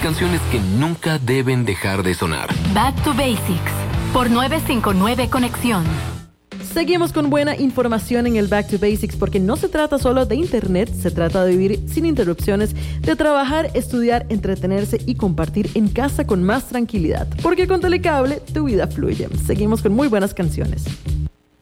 canciones que nunca deben dejar de sonar. Back to Basics, por 959 Conexión. Seguimos con buena información en el Back to Basics porque no se trata solo de internet, se trata de vivir sin interrupciones, de trabajar, estudiar, entretenerse y compartir en casa con más tranquilidad. Porque con Telecable tu vida fluye. Seguimos con muy buenas canciones.